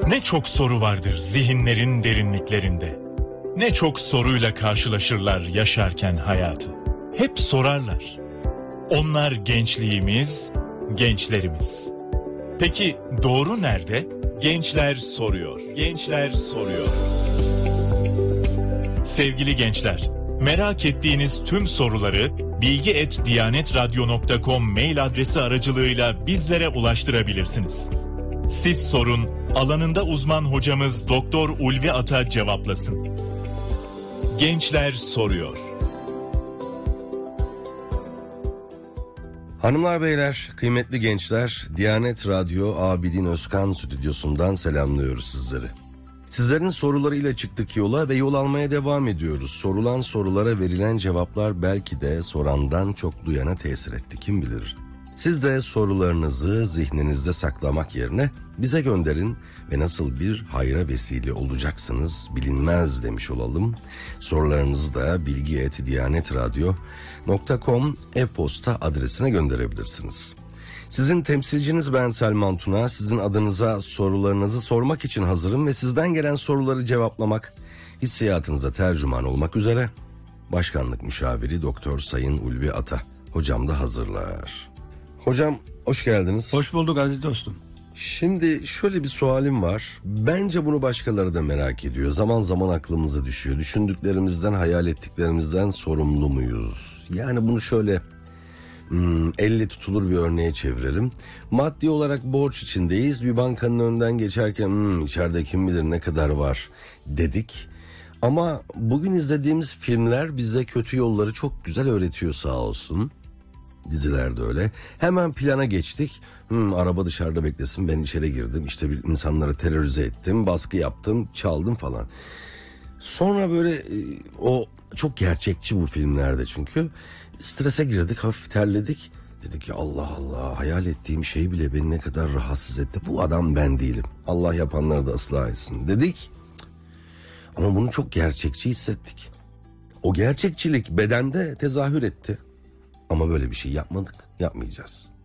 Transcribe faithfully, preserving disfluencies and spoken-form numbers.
Ne çok soru vardır zihinlerin derinliklerinde. Ne çok soruyla karşılaşırlar yaşarken hayatı. Hep sorarlar. Onlar gençliğimiz, gençlerimiz. Peki doğru nerede? Gençler soruyor. Gençler soruyor. Sevgili gençler, merak ettiğiniz tüm soruları bilgi et diyanetradyo nokta com mail adresi aracılığıyla bizlere ulaştırabilirsiniz. Siz sorun, alanında uzman hocamız Doktor Ulvi Ata cevaplasın. Gençler soruyor. Hanımlar beyler, kıymetli gençler, Diyanet Radyo Abidin Özkan stüdyosundan selamlıyoruz sizleri. Sizlerin sorularıyla çıktık yola ve yol almaya devam ediyoruz. Sorulan sorulara verilen cevaplar belki de sorandan çok duyana tesir etti, kim bilir. Siz de sorularınızı zihninizde saklamak yerine bize gönderin ve nasıl bir hayra vesile olacaksınız bilinmez demiş olalım. Sorularınızı da bilgi et diyanetradyo nokta com e-posta adresine gönderebilirsiniz. Sizin temsilciniz ben Selman Tuna. Sizin adınıza sorularınızı sormak için hazırım ve sizden gelen soruları cevaplamak, hissiyatınıza tercüman olmak üzere Başkanlık Müşaviri Doktor Sayın Ulvi Ata hocam da hazırlar. Hocam hoş geldiniz. Hoş bulduk aziz dostum. Şimdi şöyle bir sualim var. Bence bunu başkaları da merak ediyor. Zaman zaman aklımıza düşüyor. Düşündüklerimizden, hayal ettiklerimizden sorumlu muyuz? Yani bunu şöyle hmm, elle tutulur bir örneğe çevirelim. Maddi olarak borç içindeyiz. Bir bankanın önünden geçerken hmm, içeride kim bilir ne kadar var dedik. Ama bugün izlediğimiz filmler bize kötü yolları çok güzel öğretiyor sağ olsun. Dizilerde öyle. Hemen plana geçtik. Hmm, araba dışarıda beklesin, ben içeri girdim. İşte bir insanları terörize ettim, baskı yaptım, çaldım falan. Sonra böyle o çok gerçekçi bu filmlerde çünkü. Strese girdik, hafif terledik. Dedik ki Allah Allah, hayal ettiğim şey bile beni ne kadar rahatsız etti. Bu adam ben değilim. Allah yapanları da ıslah etsin dedik. Ama bunu çok gerçekçi hissettik. O gerçekçilik bedende tezahür etti. Ama böyle bir şey yapmadık, yapmayacağız.